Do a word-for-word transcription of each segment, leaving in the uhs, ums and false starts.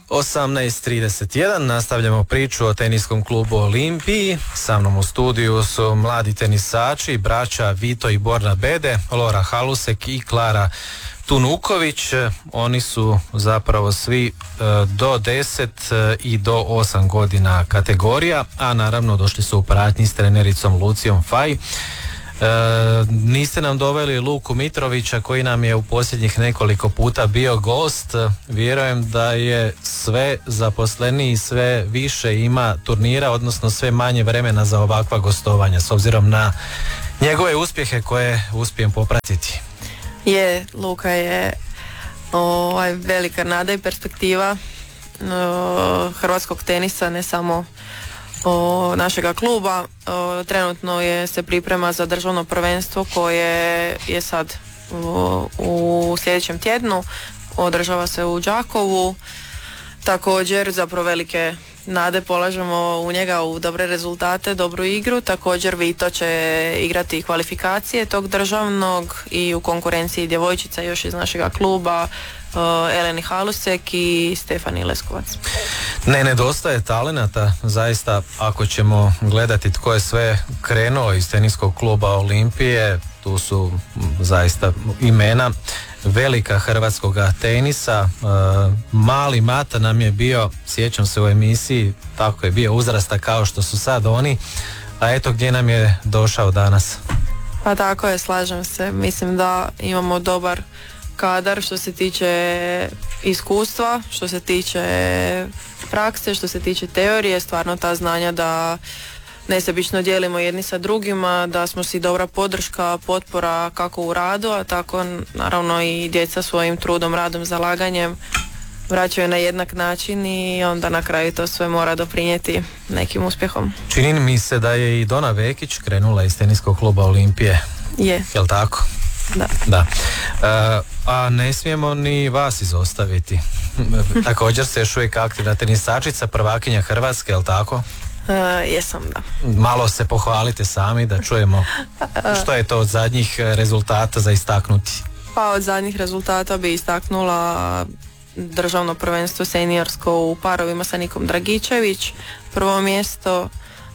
osamnaest trideset jedan, nastavljamo priču o teniskom klubu Olimpiji. Sa mnom u studiju su mladi tenisači, braća Vito i Borna Bede, Lora Halusek i Klara Tunuković. Oni su zapravo svi e, do deset e, i do osam godina kategorija, a naravno došli su u pratnji s trenericom Lucijom Faj. E, niste nam doveli Luku Mitrovića koji nam je u posljednjih nekoliko puta bio gost. Vjerujem da je sve zaposleniji i sve više ima turnira, odnosno sve manje vremena za ovakva gostovanja s obzirom na njegove uspjehe koje uspijem popratiti. Je, Luka je ovaj, velika nada i perspektiva o, hrvatskog tenisa, ne samo o, našega kluba. O, trenutno je se priprema za državno prvenstvo koje je sad o, u sljedećem tjednu, održava se u Đakovu. Također zapravo velike nade polažemo u njega, u dobre rezultate, dobru igru. Također Vito će igrati kvalifikacije tog državnog i u konkurenciji djevojčica još iz našega kluba, uh, Eleni Halusek i Stefani Leskovac. Ne nedostaje talenata, zaista ako ćemo gledati tko je sve krenuo iz teniskog kluba Olimpije, tu su zaista imena velika hrvatskoga tenisa. E, mali Mata nam je bio, sjećam se u emisiji, tako je bio uzrasta kao što su sad oni, a eto gdje nam je došao danas. Pa tako je, slažem se. Mislim da imamo dobar kadar što se tiče iskustva, što se tiče prakse, što se tiče teorije, stvarno ta znanja da nesebično dijelimo jedni sa drugima, da smo si dobra podrška, potpora kako u radu, a tako naravno i djeca svojim trudom, radom, zalaganjem vraćaju na jednak način i onda na kraju to sve mora doprinijeti nekim uspjehom. Čini mi se da je i Dona Vekić krenula iz teniskog kluba Olimpije. Je. Jel' tako? Da. Da. E, a ne smijemo ni vas izostaviti. Također ste još uvijek aktivna tenisačica, prvakinja Hrvatske, jel' tako? Uh, jesam, da. Malo se pohvalite sami da čujemo što je to od zadnjih rezultata za istaknuti. Pa od zadnjih rezultata bi istaknula državno prvenstvo seniorsko u parovima sa Nikom Dragičević, prvo mjesto,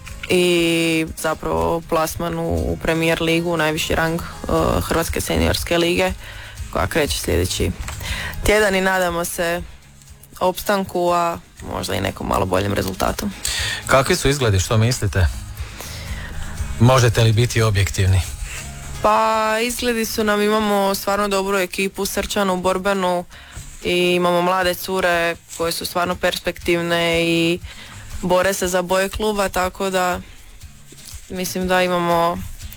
i zapravo plasman u Premier ligu, najviši rang uh, Hrvatske seniorske lige koja kreće sljedeći tjedan i nadamo se opstanku, a možda i nekom malo boljem rezultatu. Kakvi su izgledi, što mislite? Možete li biti objektivni? Pa izgledi su nam, imamo stvarno dobru ekipu, srčanu, borbenu, i imamo mlade cure koje su stvarno perspektivne i bore se za boje kluba, tako da mislim da imamo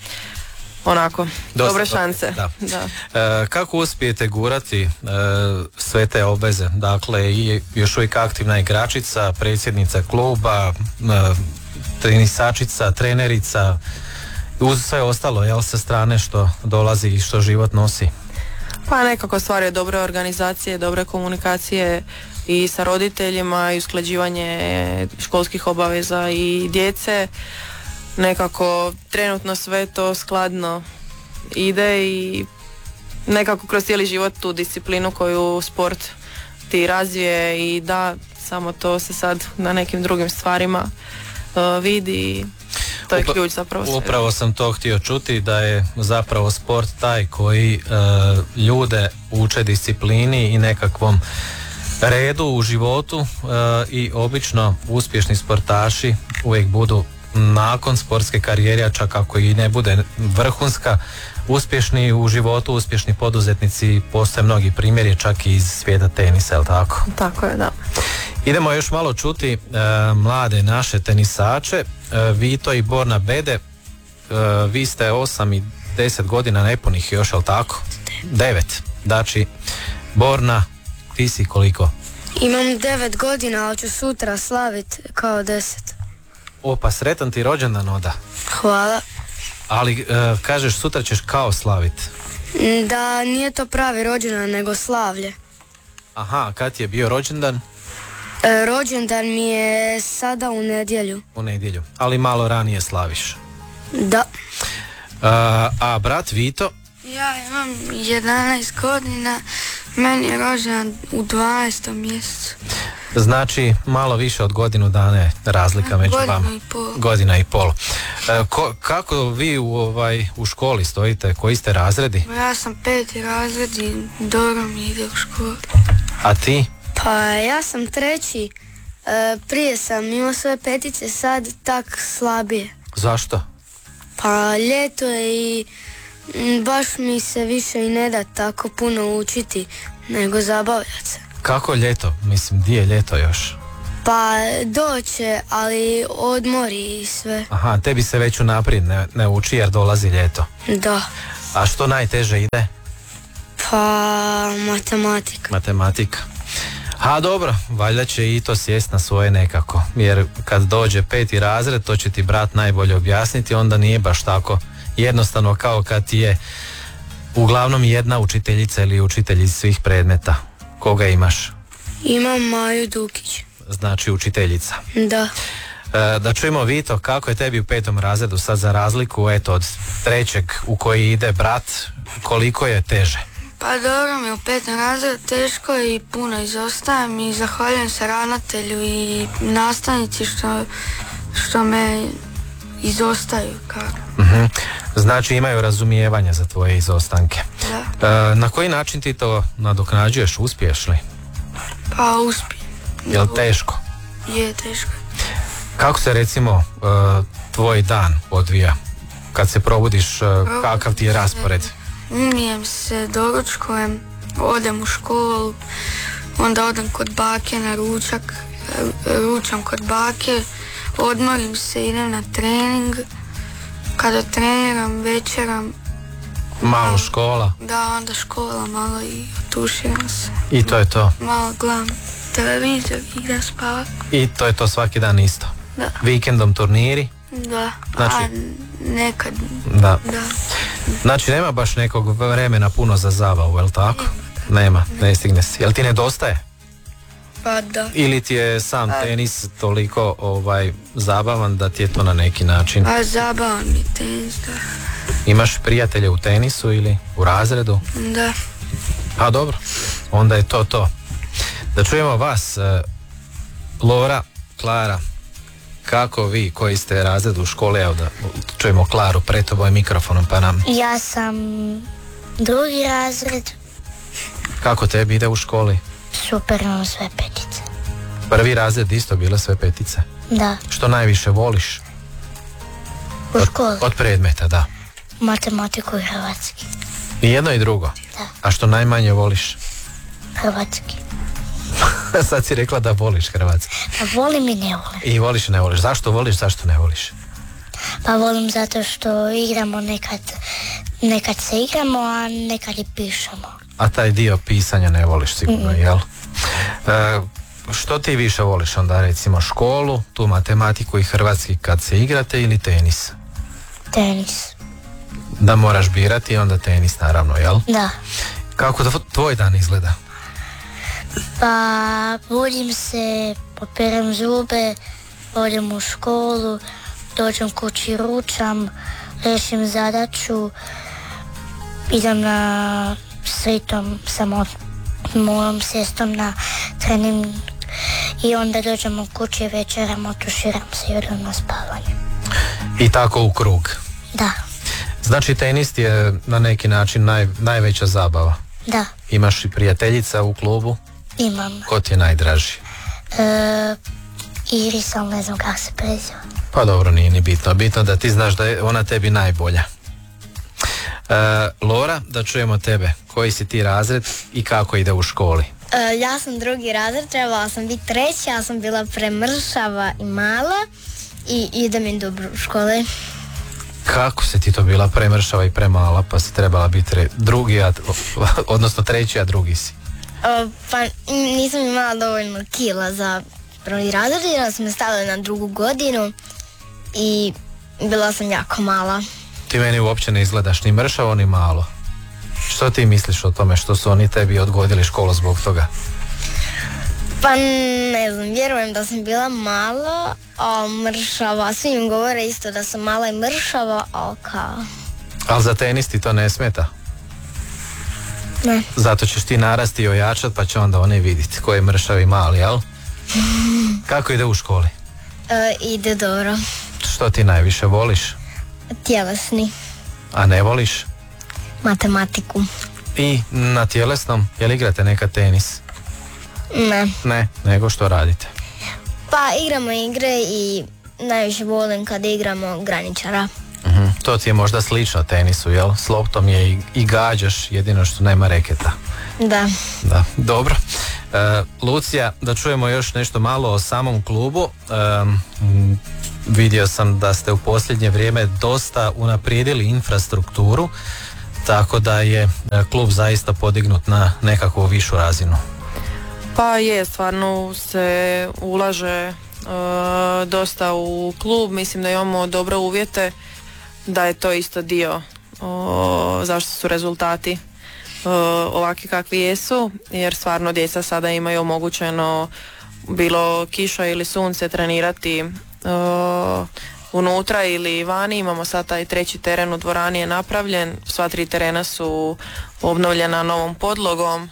onako dosta dobre šanse. Da. Da. E, kako uspijete gurati e, sve te obveze? Dakle, i još uvijek aktivna igračica, predsjednica kluba, e, tenisačica, trenerica, uz sve ostalo, jel, sa strane što dolazi i što život nosi? Pa nekako stvar je dobre organizacije, dobre komunikacije i sa roditeljima i usklađivanje školskih obaveza i djece. Nekako trenutno sve to skladno ide i nekako kroz cijeli život tu disciplinu koju sport ti razvije i da, samo to se sad na nekim drugim stvarima uh, vidi. To je Upra- ključ zapravo svega. Upravo sam to htio čuti, da je zapravo sport taj koji uh, ljude uče disciplini i nekakvom redu u životu uh, i obično uspješni sportaši uvijek budu nakon sportske karijere, čak ako i ne bude vrhunska, uspješni u životu, uspješni poduzetnici, postoje mnogi primjeri čak i iz svijeta tenisa, jel' tako? Tako je, da. Idemo još malo čuti e, mlade naše tenisače, e, Vito i Borna Bede. E, vi ste osam i deset godina nepunih još, jel' tako? devet. Znači, Borna, ti si koliko? Imam devet godina, ali ću sutra slavit kao deset. O, pa sretan ti rođendan, Oda. Hvala. Ali e, kažeš sutra ćeš kao slavit. Da, nije to pravi rođendan, nego slavlje. Aha, kad ti je bio rođendan? E, rođendan mi je sada u nedjelju. U nedjelju, ali malo ranije slaviš. Da. A, a brat Vito? Ja imam jedanaest godina, meni je rođendan u dvanaestom mjesecu. Znači, malo više od godinu dana je razlika među Godina vama. i pol. Godina i pol. E, ko, kako vi u, ovaj, u školi stojite? Koji ste razredi? Ja sam peti razred i dobro mi ide u školu. A ti? Pa ja sam treći. E, prije sam imao sve petice, sad tak slabije. Zašto? Pa ljeto je i m, baš mi se više i ne da tako puno učiti nego zabavljati se. Kako ljeto? Mislim, di je ljeto još? Pa doće, ali odmori i sve. Aha, tebi se već unaprijed ne, ne uči jer dolazi ljeto. Da. A što najteže ide? Pa matematika. Matematika. A dobro, valjda će i to sjest na svoje nekako, jer kad dođe peti razred, to će ti brat najbolje objasniti, onda nije baš tako jednostavno kao kad ti je uglavnom jedna učiteljica ili učitelj iz svih predmeta. Koga imaš? Imam Maju Dukić. Znači učiteljica. Da. E, da čujemo, Vito, kako je tebi u petom razredu sad za razliku eto od trećeg u koji ide brat, koliko je teže? Pa dobro mi je u petom razredu, teško je i puno izostajem i zahvaljujem se ravnatelju i nastavnici što, što me izostaju. Kako. Uh-huh. Znači imaju razumijevanja za tvoje izostanke. Da. E, na koji način ti to nadoknađuješ, uspiješ li? Pa uspijem. Jel teško? Je teško. Kako se recimo e, tvoj dan odvija? Kad se probudiš, e, kakav ti je raspored? Umijem se, doručkujem, odem u školu, onda odem kod bake na ručak, ručam kod bake, odmorim se, idem na trening, kada treniram, večeram. Malo škola? Da, onda škola malo i otuširam se. I to je to? Malo gledam televizor i idem spavat. I to je to svaki dan isto? Da. Vikendom turniri? Da, Znači, a nekad. Da. Da. Znači nema baš nekog vremena puno za zabavu, jel tako? Nema, ne stigne se. Jel ti nedostaje? Pa da. Ili ti je sam tenis toliko ovaj zabavan da ti je to na neki način? A zabavan mi je tenis, da. Imaš prijatelje u tenisu ili u razredu? Da. A dobro, onda je to to. Da čujemo vas, e, Lora, Klara, kako vi koji ste razredu u školi, evo da čujemo Klaru pred toboj mikrofonom pa nam. Ja sam drugi razred. Kako tebi ide u školi? Super, imam sve petice. Prvi razred isto bile sve petice? Da, Što najviše voliš? u školi. Od predmeta, da. Matematiku i hrvatski. I jedno i drugo? Da. A što najmanje voliš? Hrvatski. Sad si rekla da voliš hrvatski. Pa volim i ne volim. I voliš i ne voliš. Zašto voliš, zašto ne voliš? Pa volim zato što igramo nekad, nekad se igramo, a nekad i pišemo. A taj dio pisanja ne voliš sigurno, mm. jel? E, što ti više voliš onda, recimo školu, tu matematiku i hrvatski kad se igrate ili tenis? Tenis. Da moraš birati, onda tenis naravno, jel? Da. Kako da tvoj dan izgleda? Pa budim se, poperem zube, odem u školu, dođem kući, ručam, rešim zadaću, idem na sritom sa mojom sestrom na trening i onda dođemo kući, večeram, otuširam se i odem na spavanje. I tako u krug? Da. Znači tenis je na neki način naj, najveća zabava? Da. Imaš i prijateljica u klubu? Imam. Ko ti je najdraži? E, Iris, ali ne znam kako se preziva. Pa dobro, nije ni bitno. Bitno da ti znaš da je ona tebi najbolja. E, Lora, da čujemo tebe. Koji si ti razred i kako ide u školi? E, ja sam drugi razred, trebala sam biti treća, ja sam bila premršava i mala i ide mi dobro u škole. Kako se ti to bila premršava i premala pa si trebala biti re, drugi, a, odnosno treći, a drugi si? O, pa nisam imala dovoljno kila za prvi razred, jer sam me stavila na drugu godinu i bila sam jako mala. Ti meni uopće ne izgledaš ni mršavo ni malo. Što ti misliš o tome što su oni tebi odgodili školu zbog toga? Pa ne znam, vjerujem da sam bila mala, a mršava. Svi im govore isto da sam mala i mršava, ali kao... Ali za tenis ti to ne smeta? Ne. Zato ćeš ti narasti i ojačat pa će onda oni vidjeti ko je mršav i mali, jel? Kako ide u školi? E, ide dobro. Što ti najviše voliš? Tjelesni. A ne voliš? Matematiku. I na tjelesnom, jel igrate neka tenis? Ne. Ne, nego što radite? Pa igramo igre i najviše volim kad igramo graničara. Uh-huh. To ti je možda slično tenisu, jel? S loptom je i, i gađaš, jedino što nema reketa. Da. Da, dobro. E, Lucija, da čujemo još nešto malo o samom klubu. E, m, vidio sam da ste u posljednje vrijeme dosta unaprijedili infrastrukturu, tako da je e, klub zaista podignut na nekakvu višu razinu. Pa je, stvarno se ulaže uh, dosta u klub, mislim da imamo dobre uvjete, da je to isto dio uh, zašto su rezultati uh, ovakvi kakvi jesu, jer stvarno djeca sada imaju omogućeno bilo kiša ili sunce trenirati uh, unutra ili vani. Imamo sad taj treći teren u dvorani je napravljen, sva tri terena su obnovljena novom podlogom.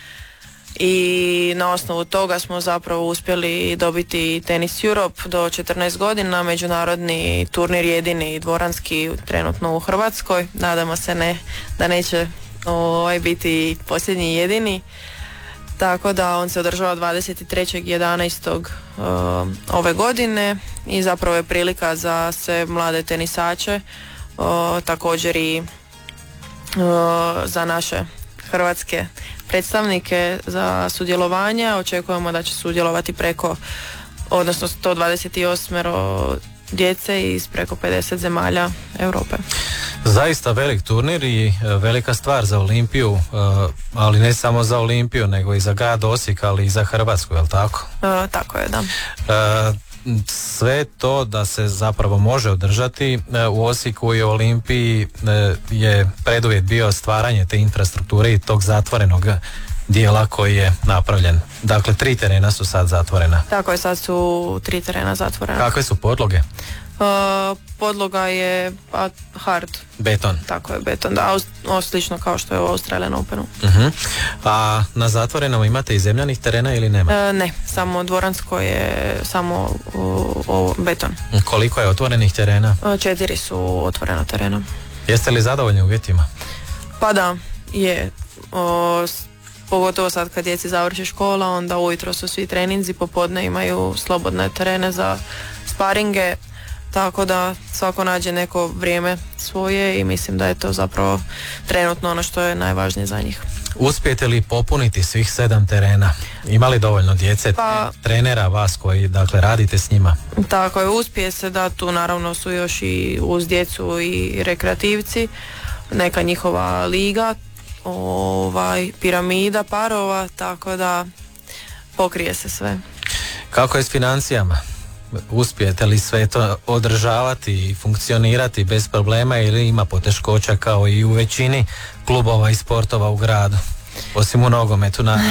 I na osnovu toga smo zapravo uspjeli dobiti Tennis Europe do četrnaest godina, međunarodni turnir jedini dvoranski trenutno u Hrvatskoj. Nadamo se ne, da neće ovaj, biti posljednji jedini. Tako da on se održava dvadeset trećeg jedanaestog Uh, ove godine i zapravo je prilika za sve mlade tenisače, uh, također i uh, za naše hrvatske predstavnike za sudjelovanje. Očekujemo da će sudjelovati preko, odnosno sto dvadeset osam djece iz preko pedeset zemalja Europe. Zaista velik turnir i velika stvar za Olimpiju, ali ne samo za Olimpiju, nego i za grad Osijek, ali i za Hrvatsku, je li tako? E, tako je, da. E, sve to da se zapravo može održati u Osijeku i Olimpiji je preduvjet bio stvaranje te infrastrukture i tog zatvorenog dijela koji je napravljen. Dakle, tri terena su sad zatvorena. Tako je, sad su tri terena zatvorena. Kakve su podloge? Uh, podloga je pa, hard. Beton. Tako je, beton, da, o, slično kao što je u Australian Openu. Uh-huh. A na zatvorenom imate i zemljanih terena ili nema? Uh, ne, samo dvoransko je samo uh, uh, beton. Koliko je otvorenih terena? Uh, četiri su otvorena terena. Jeste li zadovoljni uvjetima? Pa da, je. Uh, pogotovo sad kad djeci završi škola, onda ujutro su svi treninzi, popodne imaju slobodne terene za sparinge, tako da svako nađe neko vrijeme svoje i mislim da je to zapravo trenutno ono što je najvažnije za njih. Uspijete li popuniti svih sedam terena? Ima li dovoljno djece, pa, trenera, vas koji dakle radite s njima? Tako je, uspije se, da, tu naravno su još i uz djecu i rekreativci, neka njihova liga, ovaj, piramida parova, tako da pokrije se sve. Kako je s financijama? Uspijete li sve to održavati i funkcionirati bez problema ili ima poteškoća kao i u većini klubova i sportova u gradu? Osim u nogometu, naravno.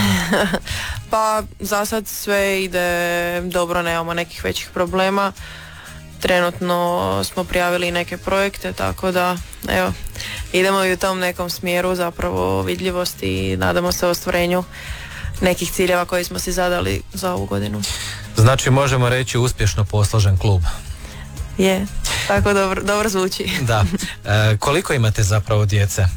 Pa za sad sve ide dobro, nemamo nekih većih problema. Trenutno smo prijavili neke projekte, tako da evo, idemo i u tom nekom smjeru zapravo vidljivosti i nadamo se ostvarenju nekih ciljeva koji smo si zadali za ovu godinu. Znači možemo reći uspješno posložen klub. Je, tako dobro, dobro zvuči. Da. E, koliko imate zapravo djece?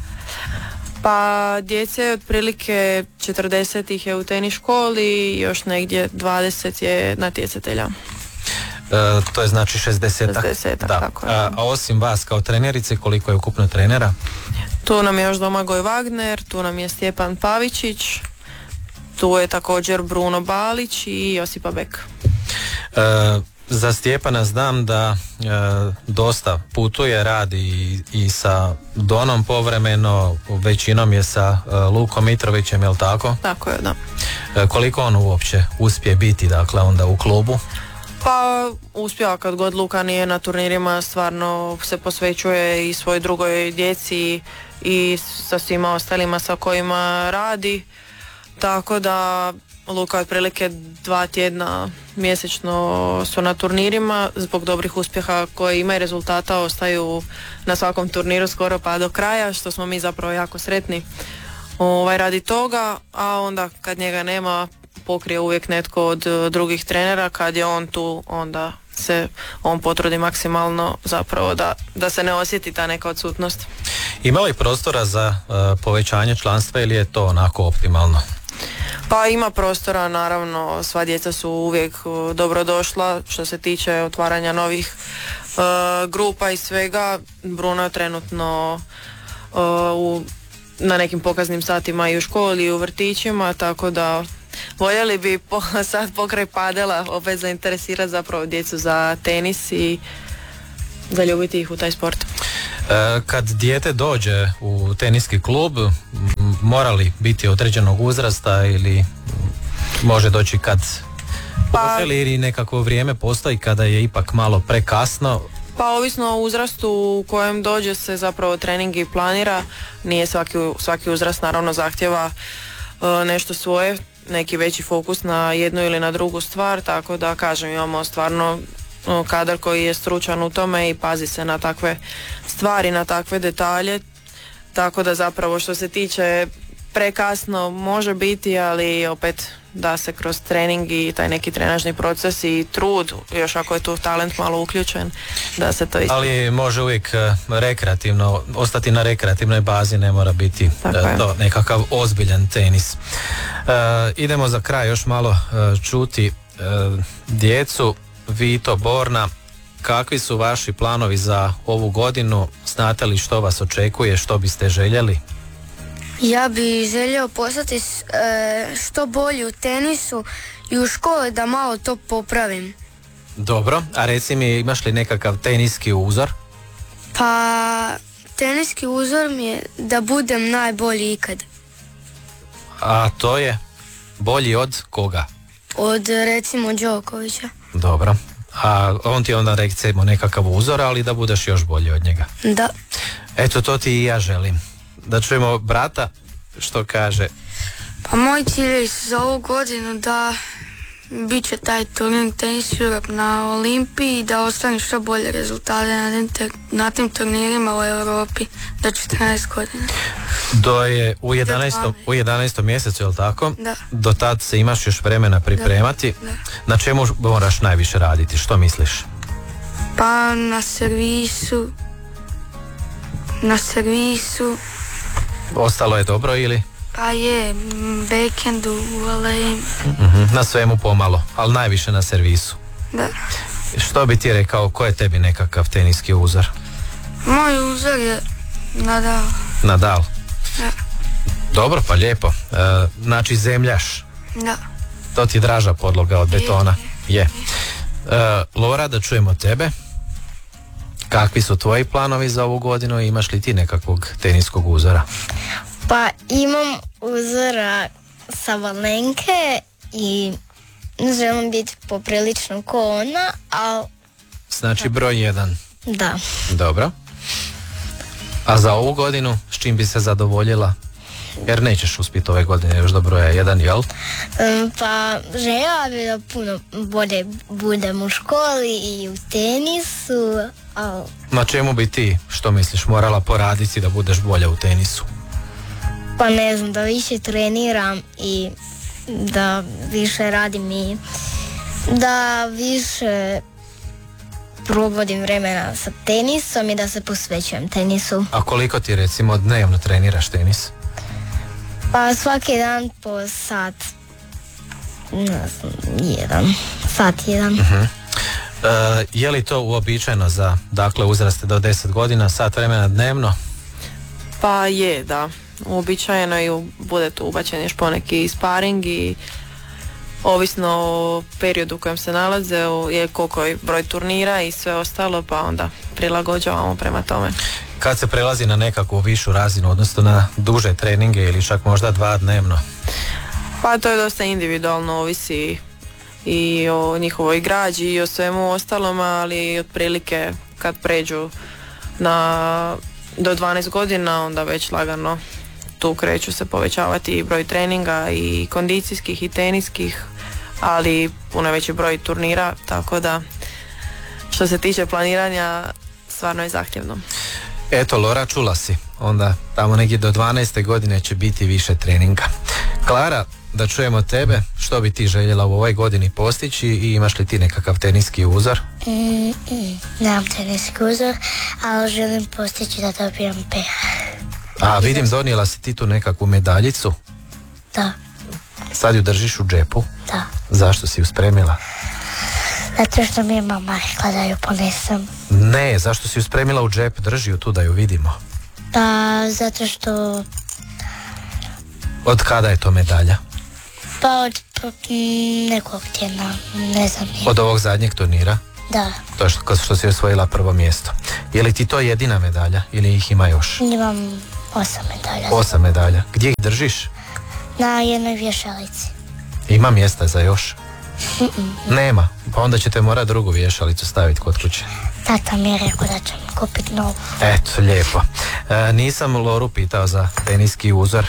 Pa djece otprilike četrdeset ih je u tenis školi i još negdje dvadeset je natjecatelja. E, to je znači šezdesetak. šezdesetak, da. tako je. A, a osim vas kao trenerice, koliko je ukupno trenera? Tu nam je još Domagoj Wagner, tu nam je Stjepan Pavičić, tu je također Bruno Balić i Josipa Bek. E, za Stjepana znam da e, dosta putuje, radi i, i sa Donom povremeno, većinom je sa e, Lukom Mitrovićem, jel tako? Tako je, da. E, koliko on uopće uspije biti, dakle, onda u klubu? Pa uspjeva kad god Luka nije na turnirima, stvarno se posvećuje i svojoj drugoj djeci i sa svima ostalima sa kojima radi, tako da Luka otprilike dva tjedna mjesečno su na turnirima, zbog dobrih uspjeha koje ima i rezultata ostaju na svakom turniru skoro pa do kraja, što smo mi zapravo jako sretni ovaj, radi toga, a onda kad njega nema pokrije uvijek netko od uh, drugih trenera. Kad je on tu, onda se on potrudi maksimalno zapravo da, da se ne osjeti ta neka odsutnost. Ima li prostora za uh, povećanje članstva ili je to onako optimalno? Pa ima prostora, naravno, sva djeca su uvijek uh, dobrodošla što se tiče otvaranja novih uh, grupa i svega. Bruno je trenutno uh, u, na nekim pokaznim satima i u školi i u vrtićima, tako da voljeli bi po, sad pokraj padela opet zainteresirati zapravo djecu za tenis i zaljubiti ih u taj sport. E, kad dijete dođe u teniski klub, m, mora li biti određenog uzrasta ili može doći kad Pa- poželi ili nekako vrijeme postoji kada je ipak malo prekasno? Pa ovisno o uzrastu u kojem dođe se zapravo trening i planira. Nije svaki, svaki uzrast naravno zahtjeva e, nešto svoje, neki veći fokus na jednu ili na drugu stvar, tako da kažem, imamo stvarno o, kadar koji je stručan u tome i pazi se na takve stvari, na takve detalje, tako da zapravo što se tiče prekasno može biti, ali opet da se kroz trening i taj neki trenažni proces i trud, još ako je tu talent malo uključen, da se to isto... Ali može uvijek e, rekreativno, ostati na rekreativnoj bazi, ne mora biti e, Tako je. to nekakav ozbiljan tenis. E, idemo za kraj još malo e, čuti e, djecu. Vito, Borna, kakvi su vaši planovi za ovu godinu? Znate li što vas očekuje, što biste željeli? Ja bi želio postati e, što bolji u tenisu i u školi da malo to popravim. Dobro, a reci mi, imaš li nekakav teniski uzor? Pa teniski uzor mi je da budem najbolji ikad. A to je bolji od koga? Od recimo Đokovića. Dobro. A on ti onda recimo nekakav uzor, ali da budeš još bolji od njega. Da. Eto, to ti i ja želim. Da čujemo brata što kaže. Pa moj cilj je za ovu godinu da bit će taj turnir Tennis Europe na Olimpiji i da ostane što bolje rezultate na tim, te, na tim turnirima u Europi do četrnaest godina. Do je u jedanaestom, u jedanaestom mjesecu, je li tako? Da. Do tad se imaš još vremena pripremati. Da. Na čemu moraš najviše raditi? Što misliš? Pa na servisu, na servisu, Ostalo je dobro ili? pa je, m, backhandu, voleju, uh Na svemu pomalo, ali najviše na servisu. da. Što bi ti rekao, ko je tebi nekakav teniski uzor? Moj uzor je Nadal. Nadal. Da. Dobro, pa lijepo. E, znači zemljaš. Da. To ti je draža podloga od betona. Je. E, Lora, da čujemo tebe. Kakvi su tvoji planovi za ovu godinu i imaš li ti nekakvog teniskog uzora? Pa imam uzora sa Valenke i želim biti poprilično ko ona, ali Znači broj jedan. da. Dobro. A za ovu godinu s čim bi se zadovoljila? Jer nećeš uspjeti ove godine još do broja jedan, jel? Um, pa željela bi da puno bolje budem u školi i u tenisu, ali Na čemu bi ti, što misliš, morala poraditi da budeš bolja u tenisu? pa ne znam, da više treniram i da više radim i da više provodim vremena sa tenisom i da se posvećujem tenisu. A koliko ti recimo dnevno treniraš tenis? Pa svaki dan po sat, ne znam, jedan, sat jedan. Uh-huh. E, je li to uobičajeno za, dakle, uzraste do deset godina, sat vremena dnevno? Pa je, da. Uobičajeno i u- bude tu ubačen još poneki sparing i ovisno o periodu u kojem se nalaze, o- je koliko je broj turnira i sve ostalo, pa onda prilagođavamo prema tome. Kad se prelazi na nekakvu višu razinu, odnosno na duže treninge ili čak možda dva dnevno? Pa to je dosta individualno, ovisi i o njihovoj građi i o svemu ostalom, ali otprilike kad pređu na do dvanaest godina, onda već lagano tu kreću se povećavati i broj treninga i kondicijskih i teniskih, ali puno veći broj turnira, tako da što se tiče planiranja stvarno je zahtjevno. Eto, Lora, čula si. Onda tamo negdje do dvanaeste godine će biti više treninga. Klara, da čujemo tebe. Što bi ti željela u ovoj godini postići i imaš li ti nekakav teniski uzor? Mm, mm, nemam teniski uzor, ali želim postići da dobijem peh. A vidim, donijela si ti tu nekakvu medaljicu. Da, Sad ju držiš u džepu. da. Zašto si ju spremila? Zato što mi je mama rekla da ju ponesem. Ne, zašto si ju spremila u džep? Drži ju tu da ju vidimo. Pa zato što... Od kada je to medalja? Pa od od, mm, nekog tjedna, ne znam. nije. Od ovog zadnjeg turnira? Da, To je što, što si osvojila prvo mjesto. Je li ti to jedina medalja ili ih ima još? imam osam medalja. Osam medalja. Gdje ih držiš? Na jednoj vješalici. Ima mjesta za još? Nema. Pa onda ćete morati drugu vješalicu staviti kod kuće. Tata mi je rekao da će mi kupiti novu. Eto, lijepo. E, nisam Loru pitao za teniski uzor.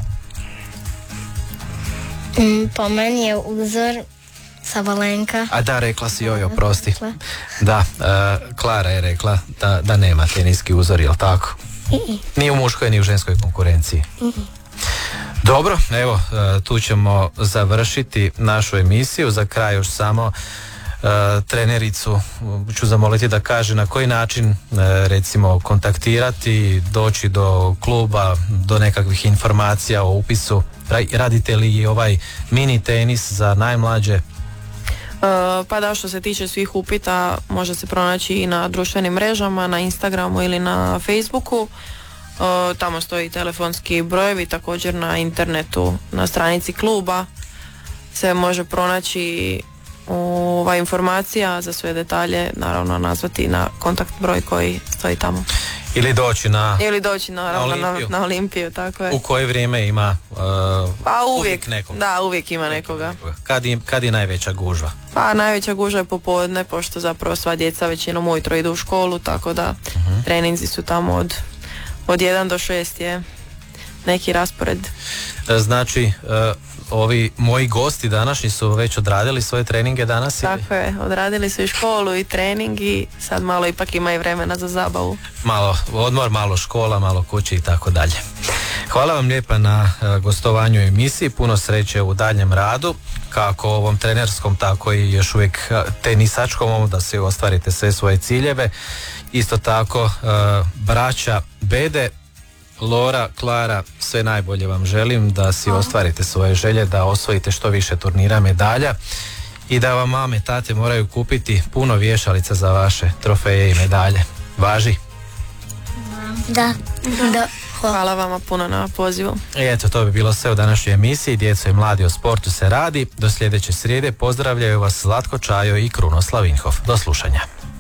Mm, po meni je uzor Sabalenka. A da, rekla si joj, oprosti. Da, e, Klara je rekla da, da nema teniski uzor, jel tako? Ni u muškoj, ni u ženskoj konkurenciji. Dobro, evo, e, tu ćemo završiti našu emisiju. Za kraj još samo e, trenericu ću zamoliti da kaže na koji način e, recimo kontaktirati, doći do kluba, do nekakvih informacija o upisu. Ra- Radite li i ovaj mini tenis za najmlađe? Uh, pa da, što se tiče svih upita, može se pronaći i na društvenim mrežama, na Instagramu ili na Facebooku. Uh, tamo stoji telefonski brojevi, također na internetu, na stranici kluba se može pronaći ova informacija. Za sve detalje naravno nazvati na kontakt broj koji stoji tamo. Ili doći na... Ili doći naravno Na na, Olimpiju. na Olimpiju, tako je. U koje vrijeme ima uh, Pa uvijek, nekog? da, uvijek ima nekoga. Kad, im, kad je najveća gužva? Pa najveća gužva je popodne, pošto zapravo sva djeca većinom ujutro idu u školu, tako da uh-huh. treninzi su tamo od, od jedan do šest je neki raspored. Znači, uh, ovi moji gosti današnji su već odradili svoje treninge danas? Ili? Tako je, odradili su i školu i trening i sad malo ipak ima i vremena za zabavu. Malo odmor, malo škola, malo kući i tako dalje. Hvala vam lijepa na uh, gostovanju u emisiji, puno sreće u daljem radu, kako ovom trenerskom, tako i još uvijek uh, tenisačkom, da se ostvarite sve svoje ciljeve. Isto tako, uh, braća Bede, Lora, Klara, sve najbolje vam želim, da si ostvarite svoje želje, da osvojite što više turnira, medalja i da vam mame, tate moraju kupiti puno vješalica za vaše trofeje i medalje. Važi? Da, da. Hvala vama puno na pozivu. I eto, to bi bilo sve u današnjoj emisiji. Djeco i mladi, o sportu se radi. Do sljedeće srijede pozdravljaju vas Zlatko Čajo i Krunoslav Vinhof. Do slušanja.